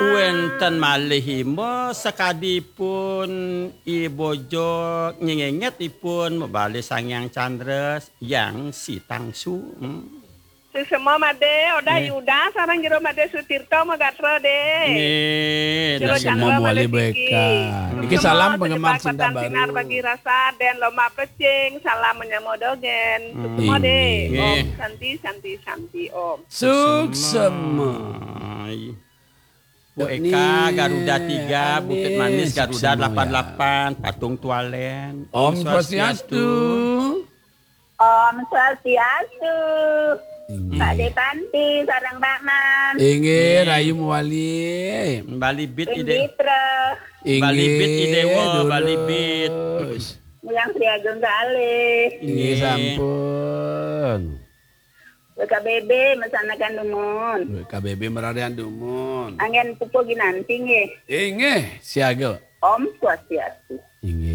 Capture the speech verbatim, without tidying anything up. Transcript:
Wenten malih mo sakadipun ibojo nyengengetipun mebali Sangyang Chandra yang si tangsu. Hmm. Semua made oda Yuda sareng jero made Sutirto Magatra de. Nggih, Jero semua Chandra muali made Siki. beka. Iki salam penggemar cinta baru. Sinar bagi rasa dan loma pecing, salam menyamodogen. Semua Hmm. deh. Nggih. Om Santi Santi Santi Om. Suksema. Bu Eka Garuda tiga, Amin. Bukit Manis Garuda Suksema, delapan ya. delapan, Patung Tualen. Om Swastiastu. Om Swastiastu. Pak Depanti, sarang Mbak Man. Inggih Rayu Muali. Bali Beat ide. Inditra. Bali Beat idewo, Inggih Bali Beat. dulus. Yang Pria Gonzales. Inggih sampun. B K B B mesanakan dumun. K B B Merarian Dumun. Angin pupu ginanting ya. Inggih siaga. Om Swastiastu. Inggih.